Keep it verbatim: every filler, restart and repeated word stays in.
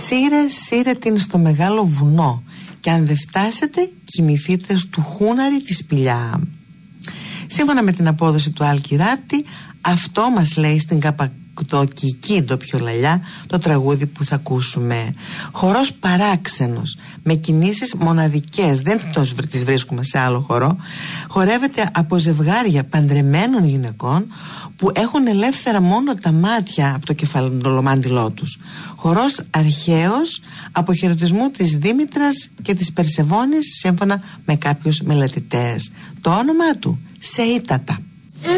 Σύρε, σύρε την στο μεγάλο βουνό, και αν δεν φτάσετε, κοιμηθείτε στου χούναρη τη σπηλιά. Σύμφωνα με την απόδοση του Άλκη Ράπτη, αυτό μας λέει στην καπακδοκική ντοπιολαλιά το τραγούδι που θα ακούσουμε. Χορός παράξενος, με κινήσεις μοναδικές, δεν τις βρίσκουμε σε άλλο χορό. Χορεύεται από ζευγάρια παντρεμένων γυναικών που έχουν ελεύθερα μόνο τα μάτια από το κεφαλολομάντιλό τους. Χορός αρχαίος αποχαιρετισμού της Δήμητρας και της Περσεβόνης, σύμφωνα με κάποιους μελετητές. Το όνομα του Σεΐτατα.